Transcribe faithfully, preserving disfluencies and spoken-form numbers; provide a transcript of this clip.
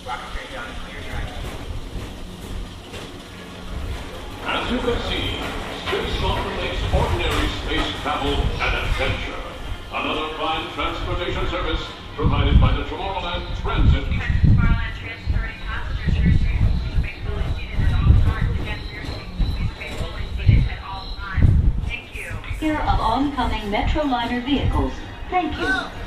As you can see, Space Mountain makes ordinary space travel an adventure. Another prime transportation service provided by the Tomorrowland Transit. Tomorrowland transporting passengers here soon. Please remain fully seated at all times. Again, here soon. Please remain fully seated at all times. Thank you. Here of oncoming Metroliner vehicles. Thank you.